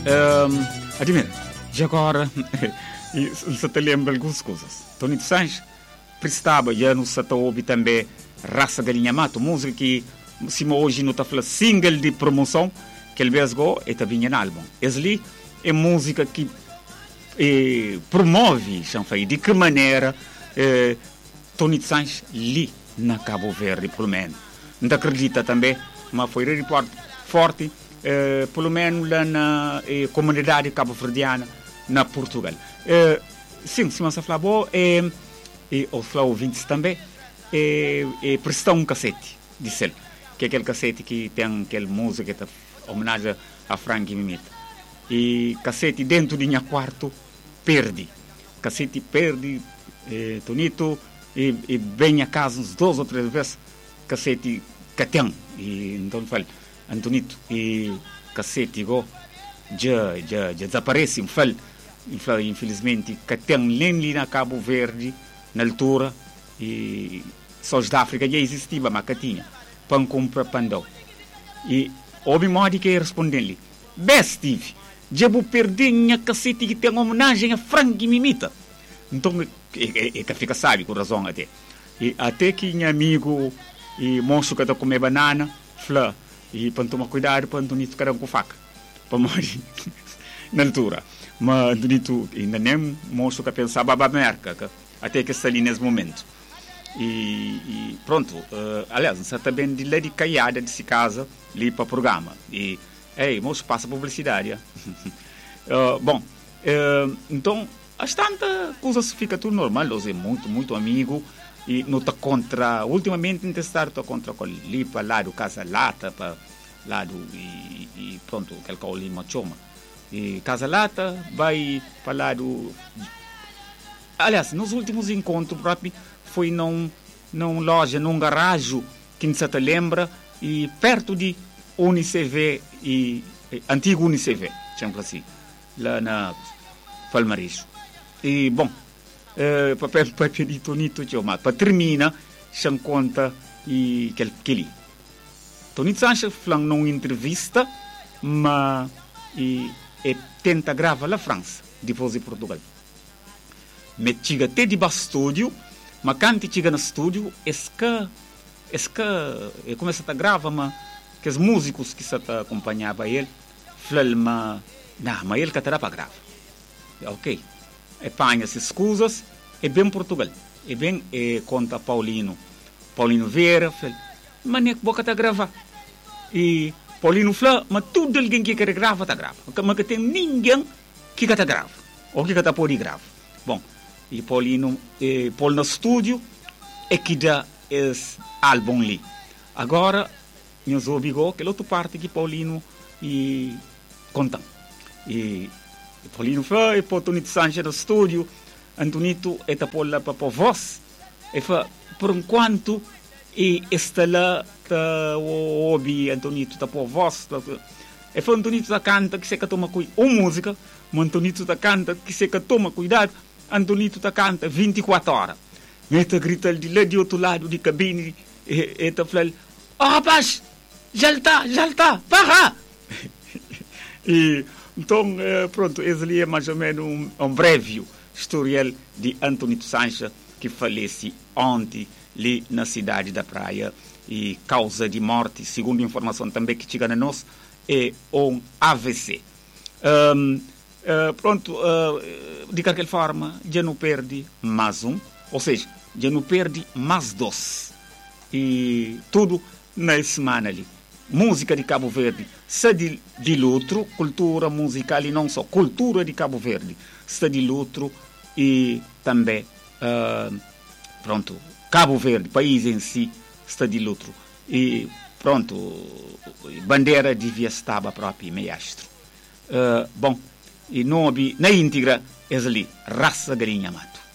Admira, e agora, você te lembra algumas coisas. Tony Sanches prestava, já no Sata ouve também Raça Galinha Mato, música que, se hoje não está falando single de promoção, que ele vesgo e está vindo no álbum. Essa ali é música que promove, de que maneira Tony Sanches ali na Cabo Verde, pelo menos. Não acredita também, mas foi um repórter forte, pelo menos lá na comunidade cabo-verdiana, na Portugal. Sim, se você falar bom, os ouvintes também, prestar um cassete, disse ele, que é aquele cassete que tem aquela música que homenagem a Frank Mimita. E cassete dentro de minha quarto, perde. Cassete perde, Tonito, e vem a casa uns 2 ou 3 vezes, cassete que tem. E então ele fala, Antonito, e cassete igual, já desaparece, infelizmente, que tem nem na Cabo Verde, na altura, e só da África já existia, mas que tinha, para comprar pandão. E houve modo que respondeu-lhe, Steve, já vou perder minha cassete que tem homenagem a Frank Mimita. Então, que fica sábio com razão até. E até que minha amigo e monstro que está comer banana, flor, e para tomar cuidado, para não ficar com faca, para morrer na altura. Mas Antonito ainda nem monstro que pensava a merca, até que está ali nesse momento. E pronto, aliás, você também de lá de caiada desse casa, ali para o programa. E, moço, passa publicidade. Bom, então, as tantas coisas fica tudo normal, nós é muito amigo, e não está contra, ultimamente não está contra o Lipa, lá do Casa Lata, para lá do, e pronto, aquele que é o Lima Choma. E Casa Lata vai para lá do... Aliás, nos últimos encontros próprio, foi num loja, num garagem, que não se te lembra, e perto de UniCV, antigo UniCV, chama assim, lá na Palmarejo. E, bom, para pedir Tonito, para terminar, se conta e que ali. Tonito Sanches falou numa entrevista, mas tenta gravar na França, depois de Portugal. Mas chega até de estúdio, mas quando chega no estúdio, começa a gravar, mas que os músicos que se acompanhavam ele, falam, mas ele que terá para gravar. Ok. Apanha-se escusas, é bem Portugal. É bem, conta Paulino Vieira, fala, mas nem que boca está a gravar. E Paulino fala, mas tudo alguém que quer gravar, está a gravar. Mas que tem ninguém que está a gravar, ou que está a pôr gravar. Bom, e Paulino, Paul no estúdio, é que dá esse álbum ali. Agora, nós ouvimos aquela outra parte que Paulino conta. E Paulino foi, e Tonito Sanches no estúdio, Antonito está por lá para a voz, e foi, por enquanto, e está lá, ouve Antonito está por voz, e foi Antonito da canta que se que toma cuidado, música, mas Antonito da canta que se que toma cuidado, Antonito da canta 24 horas. E está gritando de lá de outro lado de cabine, e está falando, rapaz, já está, para! E então, pronto, esse ali é mais ou menos um breve historial de Antonito Sanches, que falece ontem ali na cidade da Praia, e causa de morte, segundo informação também que chega a nós, é um AVC. Pronto, de qualquer forma, já não perde mais um, ou seja, já não perde mais 2. E tudo na semana ali. Música de Cabo Verde, se de luto, cultura musical e não só, cultura de Cabo Verde, se de luto e também, pronto, Cabo Verde, país em si, se de luto. E pronto, bandeira devia estar própria, meastro. Bom, e não na íntegra, é ali, Raça Galinha Mato.